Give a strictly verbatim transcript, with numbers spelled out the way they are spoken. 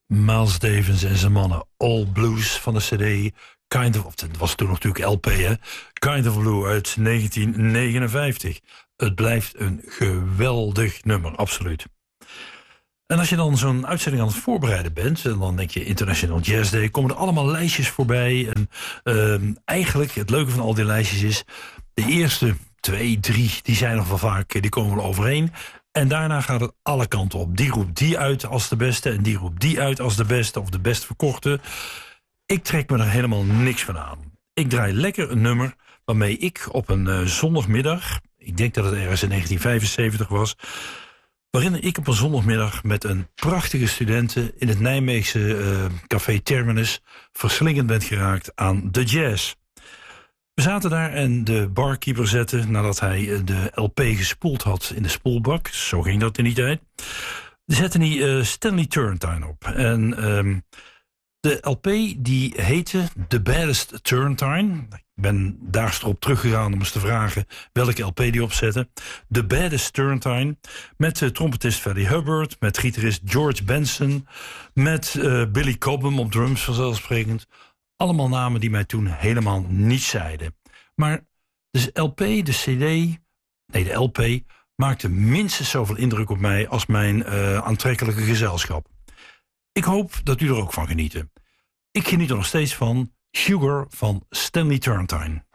Miles Davis en zijn mannen. All Blues van de cd Kind of... of het was toen natuurlijk L P, hè? Kind of Blue uit negentien negenenvijftig. Het blijft een geweldig nummer, absoluut. En als je dan zo'n uitzending aan het voorbereiden bent... en dan denk je International Jazz Day... komen er allemaal lijstjes voorbij. En uh, eigenlijk, het leuke van al die lijstjes is... de eerste twee, drie, die zijn nog wel vaak... die komen wel overeen. En daarna gaat het alle kanten op. Die roept die uit als de beste... en die roept die uit als de beste of de best verkochte. Ik trek me er helemaal niks van aan. Ik draai lekker een nummer waarmee ik op een uh, zondagmiddag... ik denk dat het ergens in negentien vijfenzeventig was... waarin ik op een zondagmiddag met een prachtige studenten... in het Nijmeegse uh, café Terminus verslingend ben geraakt aan de jazz. We zaten daar en de barkeeper zette, nadat hij de L P gespoeld had in de spoelbak... zo ging dat in die tijd... zette hij uh, Stanley Turrentine op. En um, de L P die heette The Baddest Turrentine... Ik ben daar op teruggegaan om eens te vragen welke L P die opzette. The Baddest Turrentine. Met uh, trompetist Freddie Hubbard. Met gitarist George Benson. Met uh, Billy Cobham op drums vanzelfsprekend. Allemaal namen die mij toen helemaal niet zeiden. Maar de L P, de C D... Nee, de L P maakte minstens zoveel indruk op mij als mijn uh, aantrekkelijke gezelschap. Ik hoop dat u er ook van geniet. Ik geniet er nog steeds van... Sugar van Stanley Turrentine.